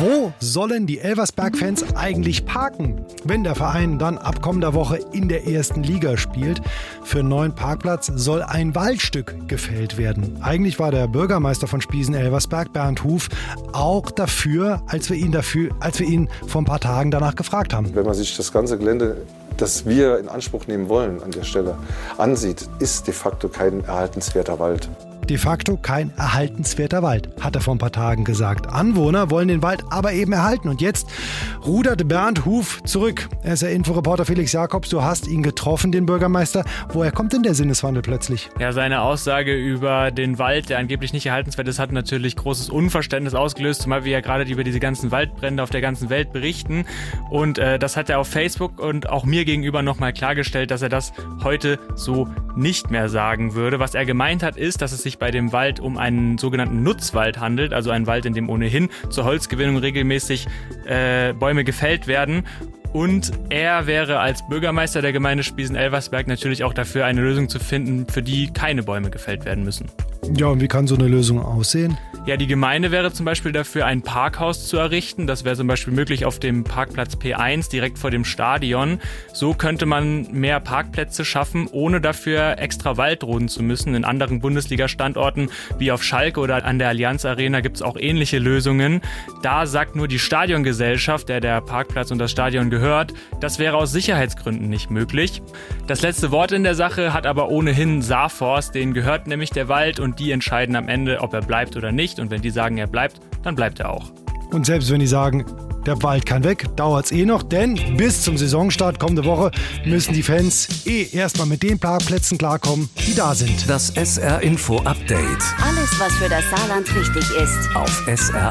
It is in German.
Wo sollen die Elversberg-Fans eigentlich parken, wenn der Verein dann ab kommender Woche in der ersten Liga spielt? Für einen neuen Parkplatz soll ein Waldstück gefällt werden. Eigentlich war der Bürgermeister von Spiesen-Elversberg, Bernd Huf, auch dafür, als wir ihn vor ein paar Tagen danach gefragt haben. Wenn man sich das ganze Gelände, das wir in Anspruch nehmen wollen, an der Stelle ansieht, ist de facto kein erhaltenswerter Wald. De facto kein erhaltenswerter Wald, hat er vor ein paar Tagen gesagt. Anwohner wollen den Wald aber eben erhalten. Und jetzt rudert Bernd Huf zurück. SR-Info-Reporter Felix Jakobs, du hast ihn getroffen, den Bürgermeister. Woher kommt denn der Sinneswandel plötzlich? Ja, seine Aussage über den Wald, der angeblich nicht erhaltenswert ist, hat natürlich großes Unverständnis ausgelöst, zumal wir ja gerade über diese ganzen Waldbrände auf der ganzen Welt berichten. Und das hat er auf Facebook und auch mir gegenüber nochmal klargestellt, dass er das heute so nicht mehr sagen würde. Was er gemeint hat, ist, dass es sich bei dem Wald um einen sogenannten Nutzwald handelt, also einen Wald, in dem ohnehin zur Holzgewinnung regelmäßig Bäume gefällt werden. Und er wäre als Bürgermeister der Gemeinde Spiesen-Elversberg natürlich auch dafür, eine Lösung zu finden, für die keine Bäume gefällt werden müssen. Ja, und wie kann so eine Lösung aussehen? Ja, die Gemeinde wäre zum Beispiel dafür, ein Parkhaus zu errichten. Das wäre zum Beispiel möglich auf dem Parkplatz P1, direkt vor dem Stadion. So könnte man mehr Parkplätze schaffen, ohne dafür extra Wald roden zu müssen. In anderen Bundesliga-Standorten wie auf Schalke oder an der Allianz Arena gibt es auch ähnliche Lösungen. Da sagt nur die Stadiongesellschaft, der Parkplatz und das Stadion gehört, das wäre aus Sicherheitsgründen nicht möglich. Das letzte Wort in der Sache hat aber ohnehin Saarforst, denen gehört nämlich der Wald und die entscheiden am Ende, ob er bleibt oder nicht. Und wenn die sagen, er bleibt, dann bleibt er auch. Und selbst wenn die sagen, der Wald kann weg, dauert es noch, denn bis zum Saisonstart kommende Woche müssen die Fans erstmal mit den Parkplätzen klarkommen, die da sind. Das SR-Info-Update. Alles, was für das Saarland wichtig ist. Auf SR